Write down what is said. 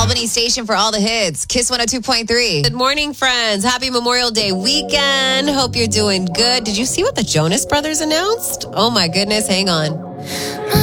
Albany Station for all the hits. Kiss 102.3. Good morning, friends. Happy Memorial Day weekend. Hope you're doing good. Did you see what the Jonas Brothers announced? Oh, my goodness. Hang on.